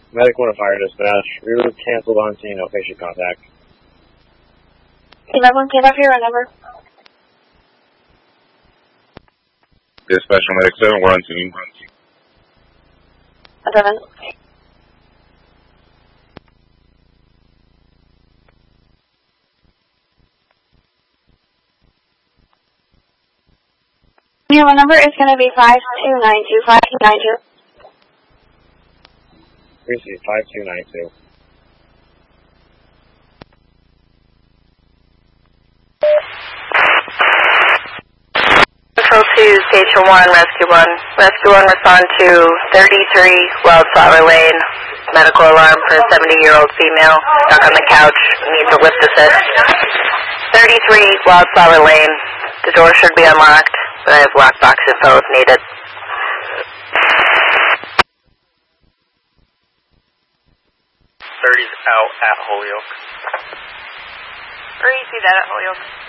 Medic 1 fire dispatch. Route canceled on scene, no patient contact. Team everyone, get up here, number. Dispatch on Medic 7, we're on scene. 7. Your number is going to be 5292, 5292. Receive 5292. Control 2, Station 1, Rescue 1. Rescue 1, respond to 33 Wildflower Lane. Medical alarm for a 70-year-old female stuck on the couch, needs a lift assist. 33 Wildflower Lane. The door should be unlocked, but I have lockbox info if needed. Out at Holyoke. Where do you see that at Holyoke?